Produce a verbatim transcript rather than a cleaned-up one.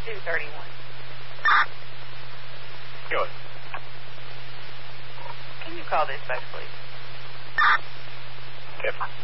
two thirty-one. Good. Can you call this back, please? Different.